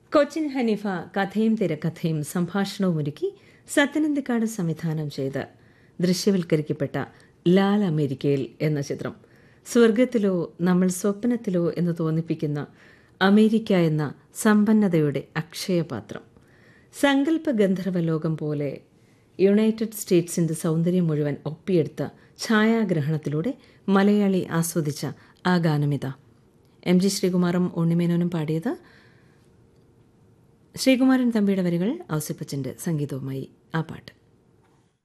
കൊച്ചിൻ ഹനീഫ കഥയും തിരക്കഥയും സംഭാഷണവും ഒരുക്കി സത്യനന്ദിക്കാട് സംവിധാനം ചെയ്ത് ദൃശ്യവൽക്കരിക്കപ്പെട്ട ലാൽ അമേരിക്കയിൽ എന്ന ചിത്രം. സ്വർഗത്തിലോ നമ്മൾ സ്വപ്നത്തിലോ എന്ന് തോന്നിപ്പിക്കുന്ന അമേരിക്ക എന്ന സമ്പന്നതയുടെ അക്ഷയപാത്രം. സങ്കല്പ ഗന്ധർവലോകം പോലെ യുണൈറ്റഡ് സ്റ്റേറ്റ്സിന്റെ സൗന്ദര്യം മുഴുവൻ ഒപ്പിയെടുത്ത ഛായാഗ്രഹണത്തിലൂടെ മലയാളി ആസ്വദിച്ച ആ ഗാനമിത. എം ജി ശ്രീകുമാറും ഉണ്ണിമേനോനും പാടിയത്. ശ്രീകുമാരൻ തമ്പിയുടെ വരികൾ ഔസേപ്പച്ചന്റെ സംഗീതവുമായി ആ പാട്ട്.